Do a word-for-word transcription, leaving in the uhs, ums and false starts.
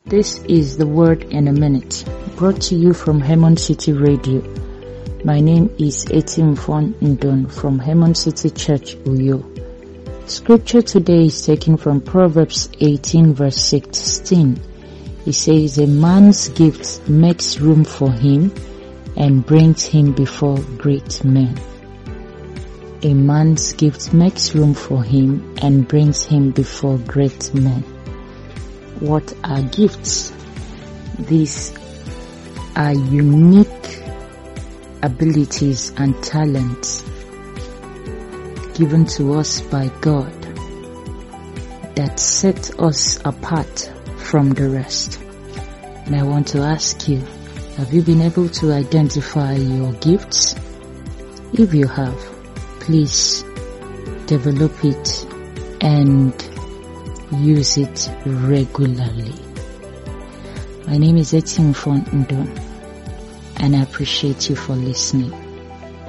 This is the Word in a Minute, brought to you from Hemon City Radio. My name is Etimfon Ndon from Hemon City Church, Uyo. Scripture today is taken from Proverbs eighteen verse sixteen. It says, a man's gift makes room for him and brings him before great men. A man's gift makes room for him and brings him before great men. What are gifts? These are unique abilities and talents given to us by God that set us apart from the rest. And I want to ask you, have you been able to identify your gifts? If you have, please develop it and use it regularly. My name is Etimfon Ndon, and I appreciate you for listening.